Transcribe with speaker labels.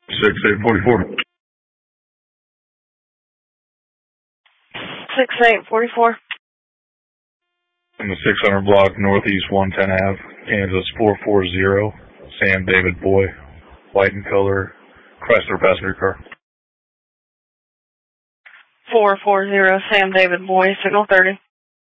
Speaker 1: 6844.
Speaker 2: 6844.
Speaker 1: In the 600 block, Northeast 110 Ave, Kansas 440, Sam David Boy, white in color, Chrysler passenger car.
Speaker 2: 440, Sam David Boy, signal 30.